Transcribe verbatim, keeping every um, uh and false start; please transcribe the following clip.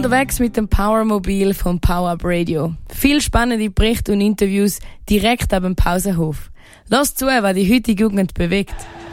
unterwegs mit dem Powermobil vom Power Up Radio. Viel spannende Berichte und Interviews direkt ab dem Pausenhof. Lasst zu, was die heutige Jugend bewegt.